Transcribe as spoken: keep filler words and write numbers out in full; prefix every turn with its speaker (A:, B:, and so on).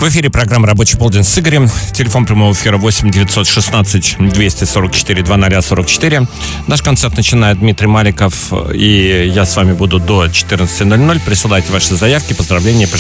A: В эфире программа «Рабочий полдень» с Игорем. Телефон прямого эфира восемь девятьсот шестнадцать двести сорок четыре двадцать сорок четыре. Наш концерт начинает Дмитрий Маликов, и я с вами буду до четырнадцати ноль ноль. Присылайте ваши заявки, поздравления, пожелания.